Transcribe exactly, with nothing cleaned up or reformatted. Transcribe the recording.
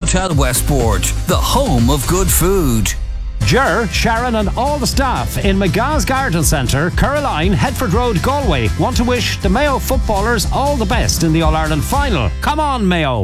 Hotel Westport, the home of good food. Ger, Sharon and all the staff in McGah's Garden Centre, Caroline, Headford Road, Galway want to wish the Mayo footballers all the best in the All-Ireland final. Come on, Mayo!